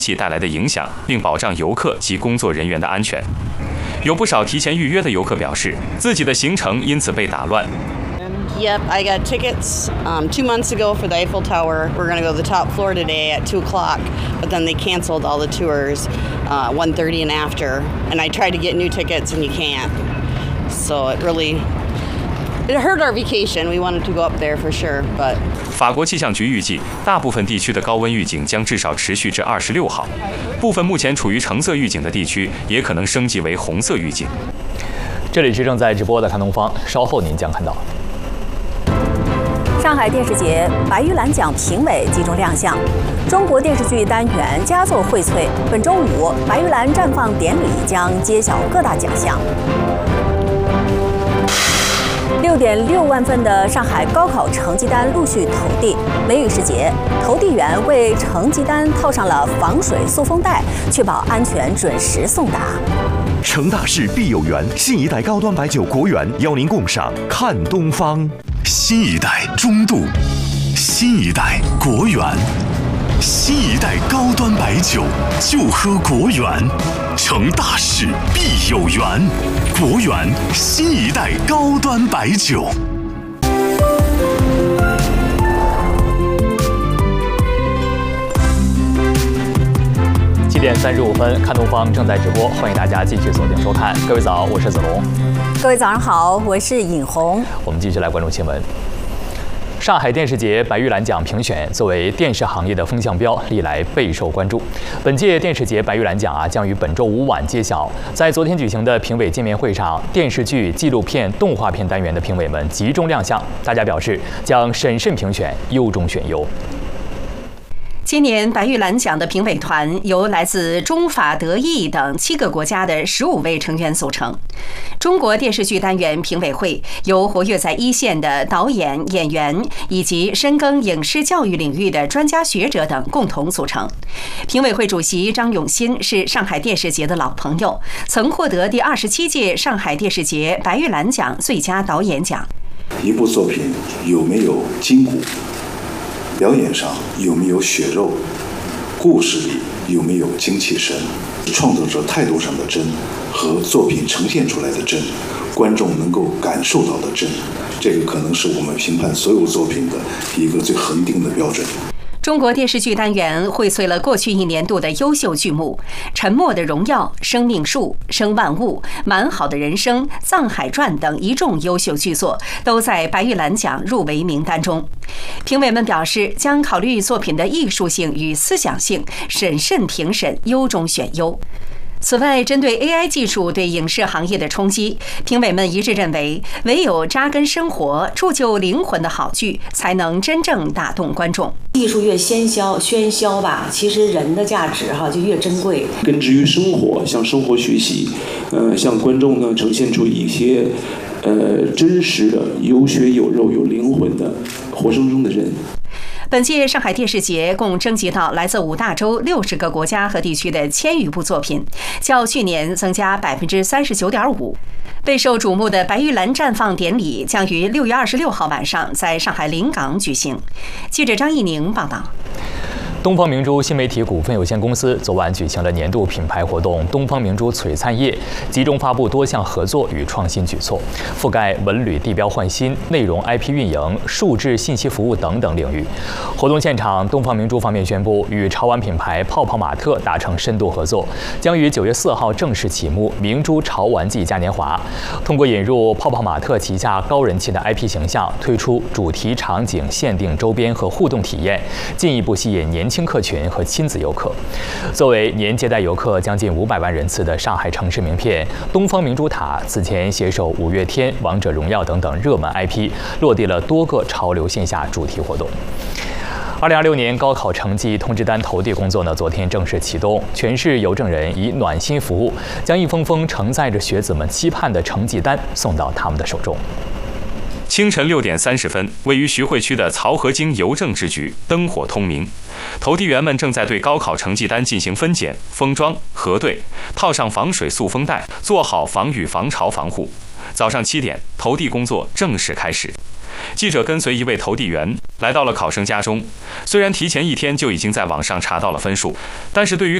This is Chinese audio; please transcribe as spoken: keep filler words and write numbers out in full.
气带来的影响，并保障游客及工作人员的安全。有不少提前预约的游客表示，自己的行程因此被打乱。 Yep, I got tickets um, two months ago for the Eiffel Tower. We're going to go to the top floor today at two o'clock, but then they canceled all the tours uh, one thirty and after. And I tried to get new tickets, and you can't. So it really it hurt our vacation. We wanted to go up there for sure, but. 法国气象局预计，大部分地区的高温预警将至少持续至二十六号，部分目前处于橙色预警的地区也可能升级为红色预警。 这里是正在直播的看东方，稍后您将看到。 上海电视节白玉兰奖评委集中亮相，中国电视剧单元佳作荟萃。本周五，白玉兰绽放典礼将揭晓各大奖项。六点六万份的上海高考成绩单陆续投递。梅雨时节，投递员为成绩单套上了防水塑封袋，确保安全准时送达。 成大事必有缘，新一代高端白酒国源邀您共赏看东方。 新一代中度，新一代国源，新一代高端白酒就喝国源，成大事必有缘，国源新一代高端白酒。 七点三十五分，看东方正在直播，欢迎大家继续锁定收看。各位早，我是子龙。 各位早上好，我是尹红。 我们继续来关注新闻。上海电视节白玉兰奖评选作为电视行业的风向标，历来备受关注。本届电视节白玉兰奖啊，将于本周五晚揭晓。在昨天举行的评委见面会上，电视剧、纪录片、动画片单元的评委们集中亮相，大家表示将审慎评选，优中选优。 今年白玉兰奖的评委团由来自中法德意等七个国家的十五位成员组成。中国电视剧单元评委会由活跃在一线的导演、演员以及深耕影视教育领域的专家学者等共同组成。评委会主席张永新是上海电视节的老朋友，曾获得第二十七届上海电视节白玉兰奖最佳导演奖。 一部作品有没有筋骨？表演上有没有血肉，故事里有没有精气神，创作者态度上的真和作品呈现出来的真，观众能够感受到的真，这个可能是我们评判所有作品的一个最恒定的标准。 中国电视剧单元荟萃了过去一年度的优秀剧目，《沉默的荣耀》、《生命树》、《生万物》、《蛮好的人生》、《藏海传》等一众优秀剧作都在白玉兰奖入围名单中。评委们表示，将考虑作品的艺术性与思想性，审慎评审，优中选优。此外，针对 A I 技术对影视行业的冲击，评委们一致认为，唯有扎根生活、铸就灵魂的好剧，才能真正打动观众。 艺术越喧嚣喧嚣吧，其实人的价值哈就越珍贵。 根植于生活，向生活学习，呃，向观众呢呈现出一些，呃，真实的、有血有肉、有灵魂的、活生生的人。 本届上海电视节共征集到来自五大洲六十个国家和地区的千余部作品，较去年增加百分之三十九点五。备受瞩目的白玉兰绽放典礼将于六月二十六号晚上在上海临港举行。记者张艺宁报道。 东方明珠新媒体股份有限公司昨晚举行了年度品牌活动“东方明珠璀璨夜”，集中发布多项合作与创新举措，覆盖文旅地标换新、内容 I P 运营、数字信息服务等等领域。活动现场，东方明珠方面宣布与潮玩品牌泡泡玛特达成深度合作，将于九月四号正式启幕明珠潮玩季嘉年华。通过引入泡泡玛特旗下高人气的 I P 形象，推出主题场景限定周边和互动体验，进一步吸引年轻客群和亲子游客。作为年接待游客将近五百万人次的上海城市名片，东方明珠塔此前携手五月天、王者荣耀等等热门 I P， 落地了多个潮流线下主题活动。二零二六年高考成绩通知单投递工作呢，昨天正式启动。全市邮政人以暖心服务，将一封封承载着学子们期盼的成绩单送到他们的手中。 清晨六点三十分，位于徐汇区的漕河泾邮政支局灯火通明，投递员们正在对高考成绩单进行分拣、封装、核对，套上防水塑封袋，做好防雨、防潮、防护。早上七点，投递工作正式开始。 记者跟随一位投递员来到了考生家中，虽然提前一天就已经在网上查到了分数，但是对于